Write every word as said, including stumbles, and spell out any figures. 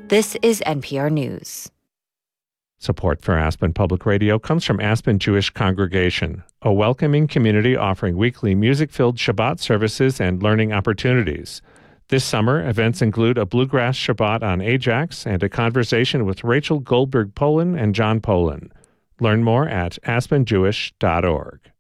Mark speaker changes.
Speaker 1: This is N P R News.
Speaker 2: Support for Aspen Public Radio comes from Aspen Jewish Congregation, a welcoming community offering weekly music-filled Shabbat services and learning opportunities. This summer, events include a Bluegrass Shabbat on Ajax and a conversation with Rachel Goldberg Polin and John Polin. Learn more at aspen jewish dot org.